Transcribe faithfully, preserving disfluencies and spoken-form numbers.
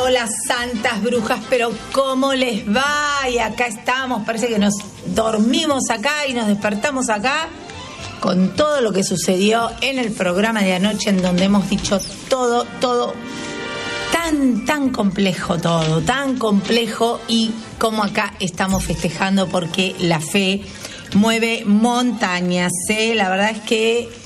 hola, santas brujas, pero ¿cómo les va? Y acá estamos, parece que nos dormimos acá y nos despertamos acá con todo lo que sucedió en el programa de anoche, en donde hemos dicho todo, todo, tan, tan complejo todo, tan complejo, y como acá estamos festejando porque la fe mueve montañas, ¿eh? La verdad es que